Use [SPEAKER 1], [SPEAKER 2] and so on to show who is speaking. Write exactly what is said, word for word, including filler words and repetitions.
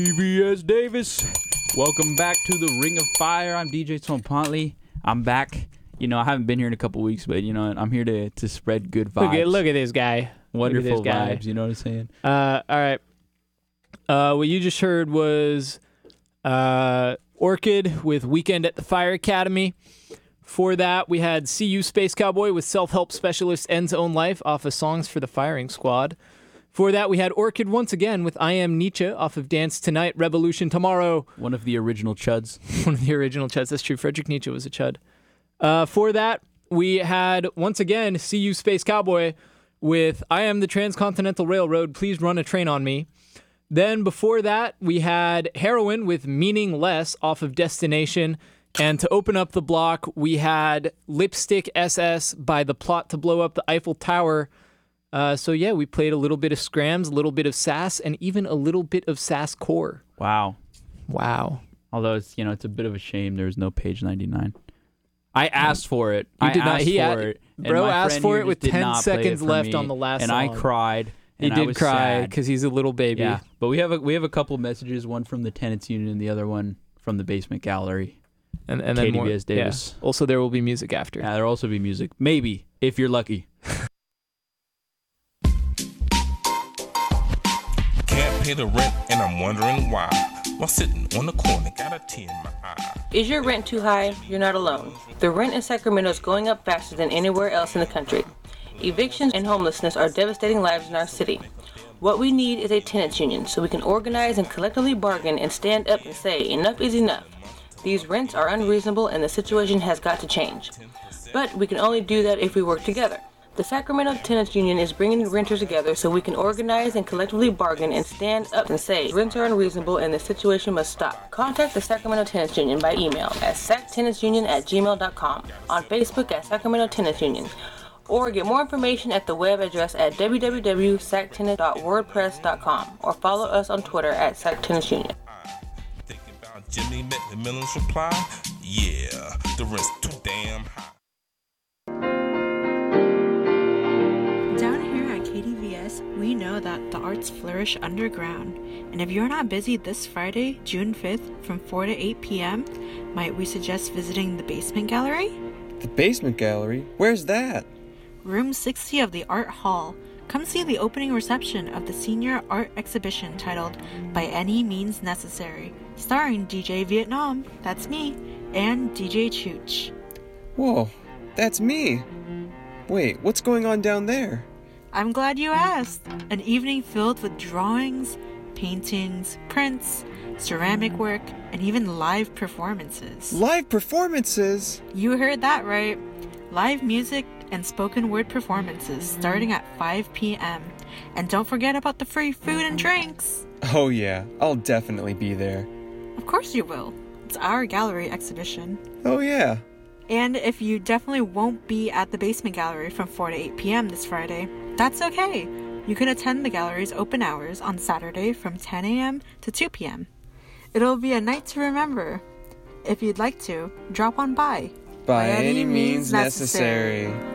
[SPEAKER 1] T V S Davis. Welcome back to the Ring of Fire. I'm D J Tom Pontley. I'm back. You know, I haven't been here in a couple weeks, but, you know, I'm here to, to spread good vibes.
[SPEAKER 2] Look at, look at this guy.
[SPEAKER 1] Wonderful
[SPEAKER 2] this guy.
[SPEAKER 1] vibes, you know what I'm saying?
[SPEAKER 2] Uh, all right. Uh, what you just heard was uh, Orchid with Weekend at the Fire Academy. For that, we had See You Space Cowboy with Self-Help Specialist Ends Own Life off of Songs for the Firing Squad. For that, we had Orchid once again with I Am Nietzsche off of Dance Tonight, Revolution Tomorrow.
[SPEAKER 1] One of the original chuds.
[SPEAKER 2] One of the original chuds. That's true. Friedrich Nietzsche was a chud. Uh, for that, we had, once again, See You Space Cowboy with I Am the Transcontinental Railroad, Please Run a Train on Me. Then before that, we had Heroin with Meaningless off of Destination. And to open up the block, we had Lipstick S S by The Plot to Blow Up the Eiffel Tower. Uh, so yeah, we played a little bit of Scrams, a little bit of Sass, and even a little bit of Sass Core.
[SPEAKER 1] Wow.
[SPEAKER 2] Wow.
[SPEAKER 1] Although, it's you know, it's a bit of a shame there was no page ninety-nine. I asked for it.
[SPEAKER 2] You
[SPEAKER 1] I
[SPEAKER 2] did not.
[SPEAKER 1] asked
[SPEAKER 2] He
[SPEAKER 1] for
[SPEAKER 2] had,
[SPEAKER 1] it.
[SPEAKER 2] Bro asked for it with ten seconds left
[SPEAKER 1] me,
[SPEAKER 2] on the last
[SPEAKER 1] and
[SPEAKER 2] song.
[SPEAKER 1] And I cried.
[SPEAKER 2] He
[SPEAKER 1] and
[SPEAKER 2] did
[SPEAKER 1] I was
[SPEAKER 2] cry because he's a little baby.
[SPEAKER 1] Yeah, but we have a we have a couple messages. One from the Tenants Union, and the other one from the Basement Gallery.
[SPEAKER 2] And and then
[SPEAKER 1] K D V S
[SPEAKER 2] more,
[SPEAKER 1] Davis.
[SPEAKER 2] Yeah. Also, there will be music after.
[SPEAKER 1] Yeah, there'll also be music. Maybe if you're lucky.
[SPEAKER 3] Can't pay the rent, and I'm wondering why. While sitting on the corner, got a tear in my eye.
[SPEAKER 4] Is your rent too high? You're not alone. The rent in Sacramento is going up faster than anywhere else in the country. Evictions and homelessness are devastating lives in our city. What we need is a tenants union so we can organize and collectively bargain and stand up and say enough is enough. These rents are unreasonable and the situation has got to change. But we can only do that if we work together. The Sacramento Tenants Union is bringing renters together so we can organize and collectively bargain and stand up and say rents are unreasonable and the situation must stop. Contact the Sacramento Tenants Union by email at sactenantsunion at gmail dot com, on Facebook at Sacramento Tenants Union, or get more information at the web address at w w w dot sac tenants dot wordpress dot com, or follow us on Twitter at sactenantsunion.
[SPEAKER 3] Thinking about Jimmy McMillan's reply? Yeah, the rent's too damn high.
[SPEAKER 5] Down here at K D V S, we know that the arts flourish underground. And if you're not busy this Friday, June fifth, from four to eight p.m., might we suggest visiting the Basement Gallery?
[SPEAKER 6] The Basement Gallery? Where's that?
[SPEAKER 5] Room sixty of the Art Hall. Come see the opening reception of the senior art exhibition titled By Any Means Necessary, starring D J Vietnam, that's me, and D J Chooch.
[SPEAKER 6] Whoa, that's me. Wait, what's going on down there?
[SPEAKER 5] I'm glad you asked. An evening filled with drawings, paintings, prints, ceramic work, and even live performances.
[SPEAKER 6] Live performances?
[SPEAKER 5] You heard that right. Live music and spoken word performances starting at five p.m. And don't forget about the free food and drinks.
[SPEAKER 6] Oh yeah, I'll definitely be there.
[SPEAKER 5] Of course you will. It's our gallery exhibition.
[SPEAKER 6] Oh yeah.
[SPEAKER 5] And if you definitely won't be at the Basement Gallery from four to eight p.m. this Friday, that's okay. You can attend the gallery's open hours on Saturday from ten a.m. to two p.m. It'll be a night to remember. If you'd like to, drop on by.
[SPEAKER 6] By, By any, any means necessary. necessary.